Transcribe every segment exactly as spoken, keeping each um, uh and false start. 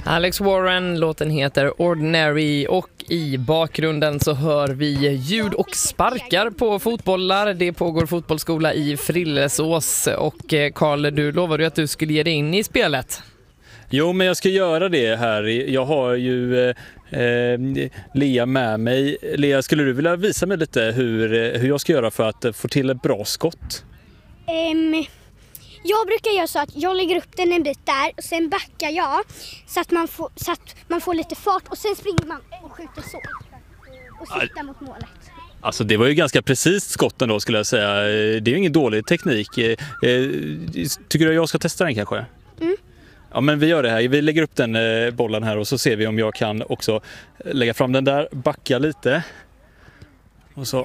Alex Warren, låten heter Ordinary och i bakgrunden så hör vi ljud och sparkar på fotbollar. Det pågår fotbollsskola i Frillesås och Karl, du lovade ju att du skulle ge dig in i spelet. Jo, men jag ska göra det här. Jag har ju eh, Lea med mig. Lea, skulle du vilja visa mig lite hur, hur jag ska göra för att få till ett bra skott? Um, jag brukar göra så att jag lägger upp den en bit där och sen backar jag så att man får, så att man får lite fart och sen springer man och skjuter så och siktar mot målet. Alltså det var ju ganska precis skotten då, skulle jag säga. Det är ju ingen dålig teknik. Tycker du att jag ska testa den kanske? Mm. Ja, men vi gör det här. Vi lägger upp den bollen här och så ser vi om jag kan också lägga fram den där, backa lite. Och så.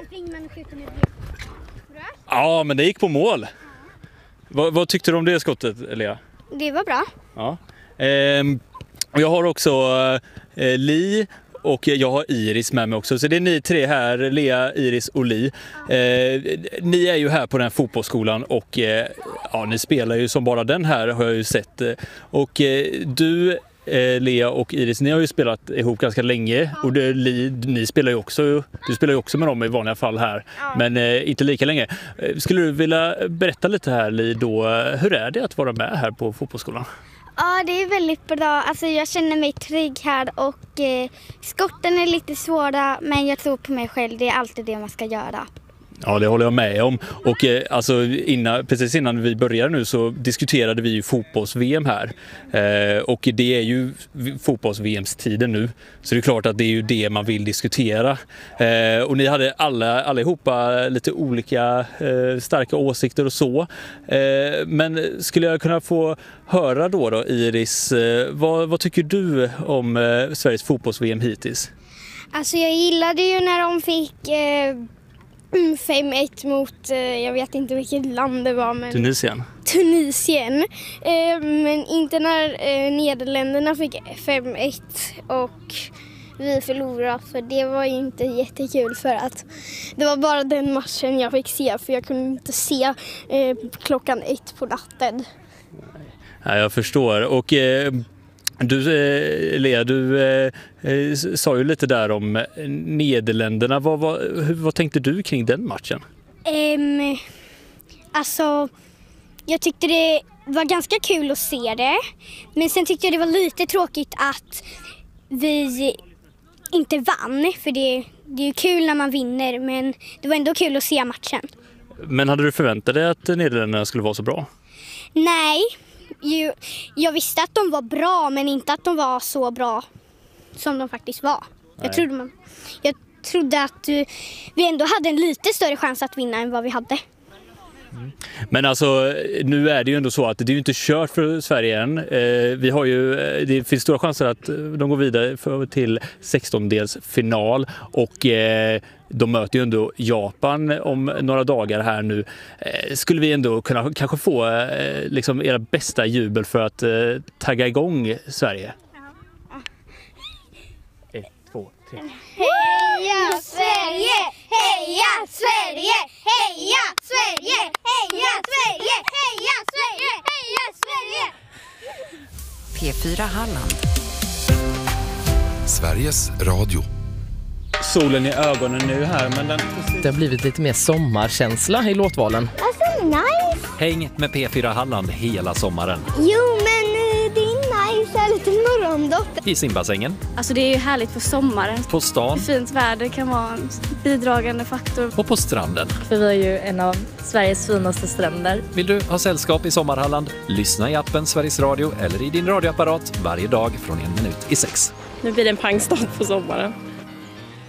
Ja, men det gick på mål. Vad, vad tyckte du om det skottet, Lea? Det var bra. Ja. Ehm, och jag har också eh, Li och jag har Iris med mig också. Så det är ni tre här, Lea, Iris och Li. Eh, ni är ju här på den här fotbollsskolan och eh, ja, ni spelar ju som bara den här, har jag ju sett. Och eh, du, eh, Lea och Iris, ni har ju spelat ihop ganska länge. Och det, Li, ni spelar ju också, du spelar ju också med dem i vanliga fall här. Men eh, inte lika länge. Eh, skulle du vilja berätta lite här, Li, då, hur är det att vara med här på fotbollsskolan? Ja, det är väldigt bra. Alltså, jag känner mig trygg här och eh, skotten är lite svåra, men jag tror på mig själv. Det är alltid det man ska göra. Ja, det håller jag med om. Och eh, alltså innan, precis innan vi börjar nu så diskuterade vi ju fotbolls-V M här. Eh, och det är ju fotbolls-V M's-tiden nu. Så det är klart att det är ju det man vill diskutera. Eh, och ni hade alla, allihopa lite olika eh, starka åsikter och så. Eh, men skulle jag kunna få höra då, då Iris, eh, vad, vad tycker du om eh, Sveriges fotbolls-V M hittills? Alltså jag gillade ju när de fick... Eh... fem ett mot, jag vet inte vilket land det var, men Tunisien. Tunisien. Eh, men inte när eh, Nederländerna fick fem ett och vi förlorade, för det var ju inte jättekul för att det var bara den matchen jag fick se, för jag kunde inte se eh, klockan ett på natten. Ja, jag förstår. Och eh... Du, Lea, du eh, sa ju lite där om Nederländerna. Vad, vad, vad tänkte du kring den matchen? Um, alltså, jag tyckte det var ganska kul att se det. Men sen tyckte jag det var lite tråkigt att vi inte vann. För det, det är ju kul när man vinner, men det var ändå kul att se matchen. Men hade du förväntat dig att Nederländerna skulle vara så bra? Nej. Ju, jag visste att de var bra, men inte att de var så bra som de faktiskt var. Jag trodde, man, jag trodde att uh, vi ändå hade en lite större chans att vinna än vad vi hade. Mm. Men alltså, nu är det ju ändå så att det är ju inte kört för Sverige än. Eh, vi har ju, det finns stora chanser att de går vidare för, till sextondelsfinal och eh, de möter ju ändå Japan om några dagar här nu. Eh, skulle vi ändå kunna kanske få eh, liksom era bästa jubel för att eh, tagga igång Sverige? Ett, två, tre. Heja Sverige! Heja Sverige! Heja Sverige! Heja Sverige! Heja Sverige! Heja Sverige! P fyra Halland. Sveriges Radio. Solen i ögonen nu här, men den... Det har blivit lite mer sommarkänsla i låtvalen. Alltså nice! Häng med P fyra Halland hela sommaren. Jo, men det är nice. Här lite morgondopp. I simbassängen. Alltså det är ju härligt på sommaren. På stan. Fint väder kan vara en bidragande faktor. Och på stranden. För vi är ju en av Sveriges finaste stränder. Vill du ha sällskap i Sommarhalland? Lyssna i appen Sveriges Radio eller i din radioapparat varje dag från en minut i sex. Nu blir det en pangstart på sommaren.